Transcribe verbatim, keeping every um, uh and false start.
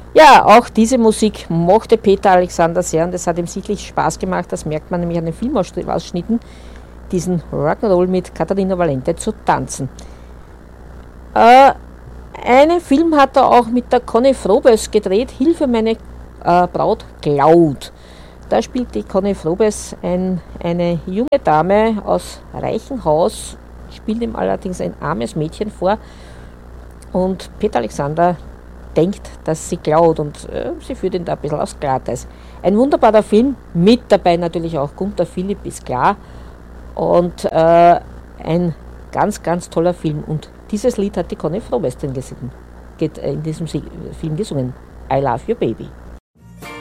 Ja, auch diese Musik mochte Peter Alexander sehr und es hat ihm sichtlich Spaß gemacht, das merkt man nämlich an den Filmausschnitten, diesen Rock'n'Roll mit Caterina Valente zu tanzen. Äh, einen Film hat er auch mit der Conny Frobes gedreht, Hilfe meine äh, Braut klaut. Da spielt die Conny Frobes ein, eine junge Dame aus reichem Haus, spielt ihm allerdings ein armes Mädchen vor und Peter Alexander denkt, dass sie klaut und äh, sie führt ihn da ein bisschen aufs Glatteis. Ein wunderbarer Film, mit dabei natürlich auch Gunther Philipp, ist klar, und äh, ein ganz, ganz toller Film. Und dieses Lied hat die Conny Frobes in diesem Film gesungen, I Love Your Baby.